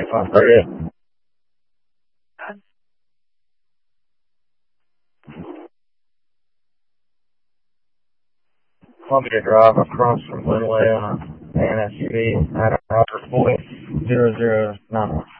2538. Columbia Drive across from Lindley on an SUV at Roger Boy 0091.